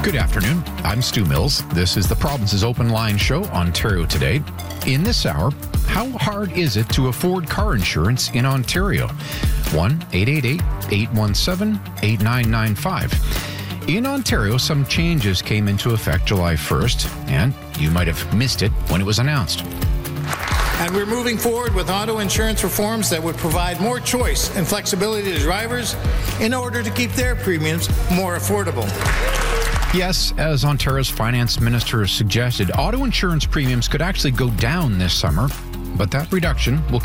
Good afternoon. I'm Stu Mills. This is the Province's Open Line Show, Ontario Today. In this hour, how hard is it to afford car insurance in Ontario? 1-888-817-8995. In Ontario, some changes came into effect July 1st, and you might have missed it when it was announced. And we're moving forward with auto insurance reforms that would provide more choice and flexibility to drivers in order to keep their premiums more affordable. Yes, as Ontario's finance minister suggested, auto insurance premiums could actually go down this summer, but that reduction will